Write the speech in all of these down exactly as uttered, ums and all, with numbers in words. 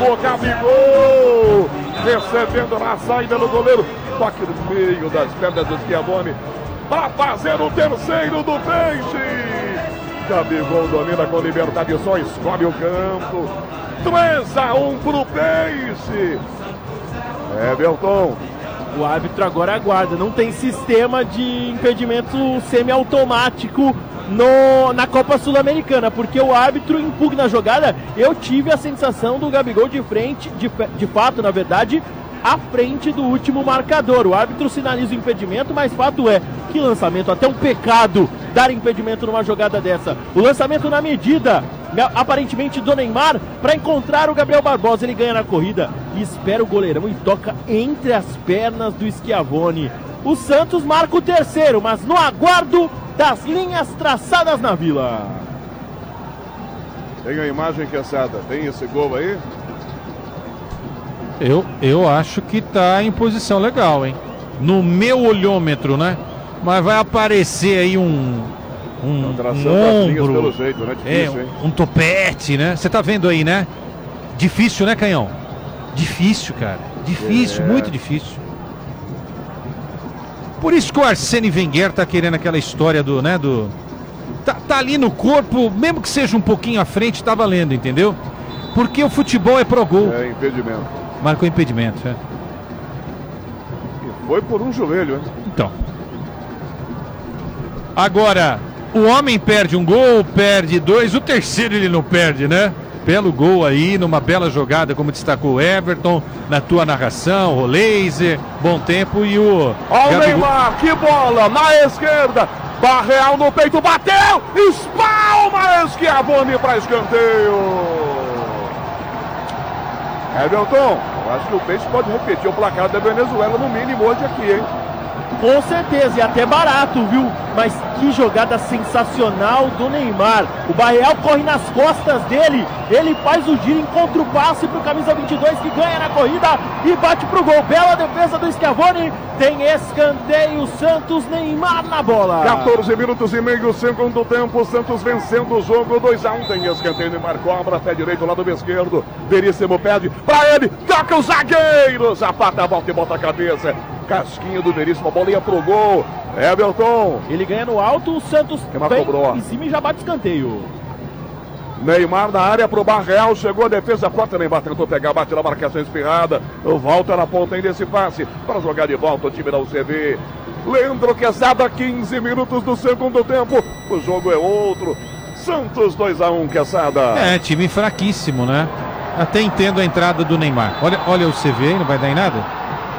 o Gabigol, recebendo na saída do goleiro, toque no meio das pernas do Schiavone, para fazer o terceiro do Peixe. Gabigol domina com liberdade, só escolhe o canto. três a um pro Peixe. Everton. O árbitro agora aguarda, não tem sistema de impedimento semiautomático no, na Copa Sul-Americana, porque o árbitro impugna a jogada. Eu tive a sensação do Gabigol de frente, de, de fato, na verdade, à frente do último marcador. O árbitro sinaliza o impedimento, mas fato é que lançamento, até um pecado dar impedimento numa jogada dessa. O lançamento na medida, aparentemente, do Neymar, para encontrar o Gabriel Barbosa. Ele ganha na corrida e espera o goleirão e toca entre as pernas do Schiavone. O Santos marca o terceiro, mas no aguardo das linhas traçadas na Vila. Tem a imagem, Quesada, tem esse gol aí? Eu, eu acho que tá em posição legal, hein? No meu olhômetro, né? Mas vai aparecer aí um um, um ombro, pelo jeito, né? Difícil, é, um, um topete, né? Você tá vendo aí, né? Difícil, né, Canhão? Difícil, cara. Difícil, é. Muito difícil. Por isso que o Arsene Wenger tá querendo aquela história do, né, do... Tá, tá ali no corpo, mesmo que seja um pouquinho à frente, tá valendo, entendeu? Porque o futebol é pro gol. É, impedimento. Marcou impedimento, é. E foi por um joelho, hein? Então. Agora, o homem perde um gol, perde dois, o terceiro ele não perde, né? Belo gol aí, numa bela jogada, como destacou o Everton, na tua narração, o laser, bom tempo e o... Ó o Neymar, que bola, na esquerda, Barreal no peito, bateu, espalma, Schiavone para escanteio. Everton, eu acho que o Peixe pode repetir o placar da Venezuela no mínimo hoje aqui, hein? Com certeza, e até barato, viu? Mas que jogada sensacional do Neymar. O Barreal corre nas costas dele, ele faz o giro, encontra o passe pro camisa vinte e dois que ganha na corrida e bate pro gol. Bela defesa do Schiavone, tem escanteio, Santos, Neymar na bola. quatorze minutos e meio, segundo tempo, Santos vencendo o jogo, dois a um, tem escanteio, Neymar cobra, pé direito, lado esquerdo, Veríssimo pede pra ele, toca o zagueiro, Zapata volta e bota a cabeça. Casquinha do Veríssimo, a bola ia pro gol. Everton. Ele ganha no alto, o Santos vem cobrou. em cima e já bate escanteio. Neymar na área pro Barreal, chegou a defesa forte, Neymar tentou pegar, bate na marcação espirrada. Volta na ponta ainda esse passe para jogar de volta o time da U C B. Leandro Quesada, quinze minutos do segundo tempo. O jogo é outro. Santos dois a um, Quesada. É, time fraquíssimo, né? Até entendo a entrada do Neymar. Olha, olha o C V aí, não vai dar em nada?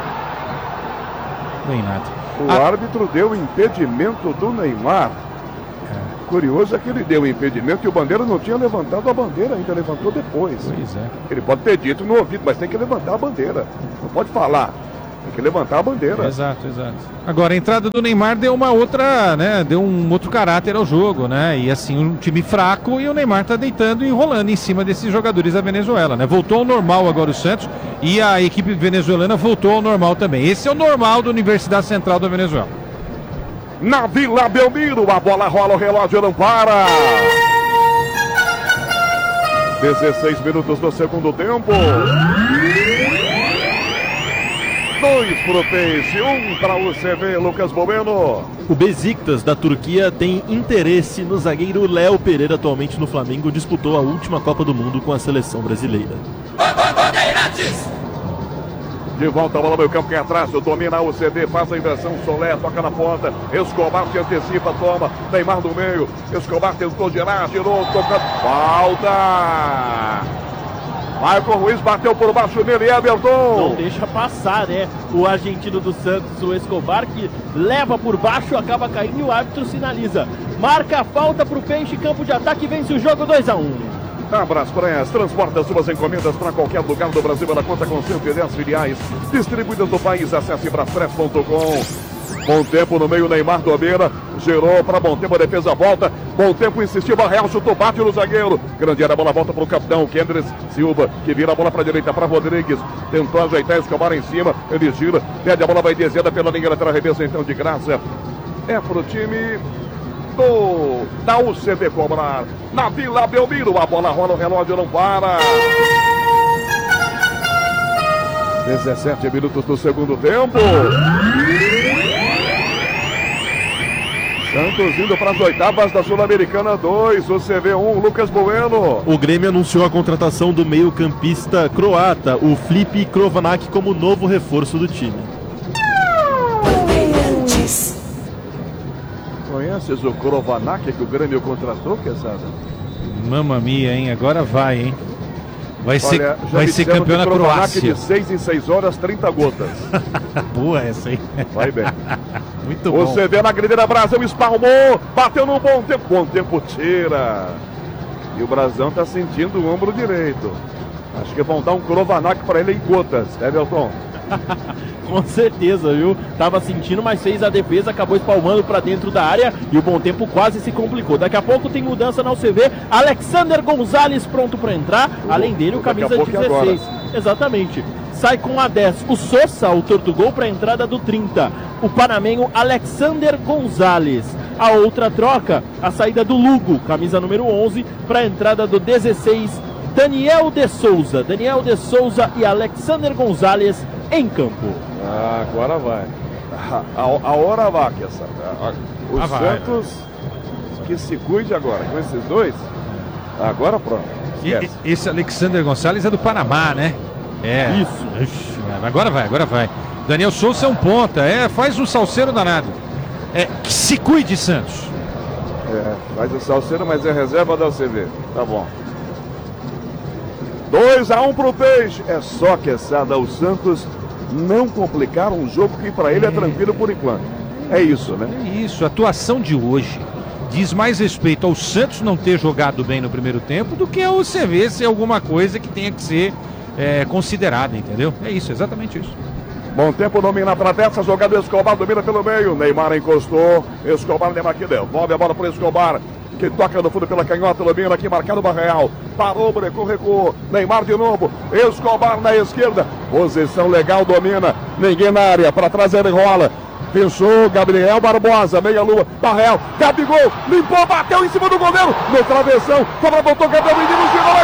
Nem nada. O ah. árbitro deu impedimento do Neymar. É. Curioso é que ele deu impedimento e o Bandeira não tinha levantado a bandeira ainda, levantou depois. Pois é. Ele pode ter dito no ouvido, mas tem que levantar a bandeira. Não pode falar. Tem que levantar a bandeira. Exato, exato. Agora, a entrada do Neymar deu uma outra, né? Deu um outro caráter ao jogo, né? E assim, um time fraco e o Neymar tá deitando e enrolando em cima desses jogadores da Venezuela, né? Voltou ao normal agora o Santos e a equipe venezuelana voltou ao normal também. Esse é o normal da Universidade Central da Venezuela. Na Vila Belmiro, a bola rola, o relógio não para. dezesseis minutos do segundo tempo. Dois pro Peixe, um para o C V, Lucas Bomeno. O Besiktas da Turquia tem interesse no zagueiro Léo Pereira, atualmente no Flamengo, disputou a última Copa do Mundo com a seleção brasileira. De volta a bola no campo, que é atrás, domina o C D, faz a inversão, Solé, toca na ponta, Escobar se antecipa, toma, Neymar no meio, Escobar tentou girar, girou, toca, falta! Michael Ruiz bateu por baixo nele, Everton. Não deixa passar, né? O argentino do Santos, o Escobar, que leva por baixo, acaba caindo e o árbitro sinaliza. Marca a falta pro Peixe, campo de ataque, vence o jogo dois a um. A Braspress transporta suas encomendas para qualquer lugar do Brasil. Ela conta com cento e dez filiais distribuídas no país. Acesse braspress ponto com. Bom tempo no meio, Neymar domina, gerou para Bom Tempo, a defesa volta, Bom Tempo insistiu, Barreal chutou, bate no zagueiro, grande área, a bola volta para o capitão Kendris Silva, que vira a bola para a direita para Rodrigues, tentou ajeitar, Escobar em cima, ele gira, perde a bola, vai desviada pela linha lateral, arremesso então de graça, é pro time do da U C B cobrar, na Vila Belmiro, a bola rola, o relógio não para. dezessete minutos do segundo tempo. Santos indo para as oitavas da Sul-Americana dois, o C V um, Lucas Bueno. O Grêmio anunciou a contratação do meio-campista croata, o Filip Krovanak, como novo reforço do time. Conheces o Krovanak que o Grêmio contratou, Quesada? Mamma mia, hein? Agora vai, hein? Vai ser, Olha, vai ser campeão na Croácia. De seis em seis horas, trinta gotas. Boa essa aí. Vai bem. Muito O bom. C V na Grandeira Brasil espalmou, bateu no bom tempo. Bom tempo tira. E o Brasão tá sentindo o ombro direito. Acho que vão dar um Krovanak para ele em gotas, Everton. Com certeza, viu? Tava sentindo, mas fez a defesa, acabou espalmando para dentro da área e o bom tempo quase se complicou. Daqui a pouco tem mudança na U C V. Alexander Gonzalez pronto para entrar. Uh, Além dele, o camisa dezesseis. Exatamente. Sai com a dez. O Sosa, autor do gol, para a entrada do trinta. O panamenho Alexander Gonzalez. A outra troca, a saída do Lugo, camisa número onze, para a entrada do dezesseis. Daniel de Souza. Daniel de Souza e Alexander Gonzalez em campo. Ah, agora vai. A, a, a hora vai, essa. O ah, Santos vai. Que se cuide agora com esses dois. Agora pronto. E, esse Alexander Gonzalez é do Panamá, né? É. Isso. Ixi, agora vai, agora vai. Daniel Souza é um ponta, é, faz um salseiro danado. É, que se cuide, Santos. É, faz o salseiro, mas é reserva da U C V. Tá bom. dois a um pro Peixe. É só que essa o Santos não complicar um jogo que para ele é. é tranquilo por enquanto. É isso, né? É isso. A atuação de hoje diz mais respeito ao Santos não ter jogado bem no primeiro tempo do que ao C V ser alguma coisa que tenha que ser é, considerada, entendeu? É isso, exatamente isso. Bom tempo, domina para dessa jogada. Escobar domina pelo meio. Neymar encostou. Escobar, Neymar que devolve a bola para Escobar, que toca no fundo pela canhota, domina aqui, marcado o Barreal. Parou, brecou, recuou. Neymar de novo. Escobar na esquerda. Posição legal, domina. Ninguém na área. Para trás ele rola. Pensou, Gabriel Barbosa, meia-lua. Barreal, Gabigol, limpou, bateu em cima do goleiro. No travessão. Cobra, botou, Gabriel, menino, girou.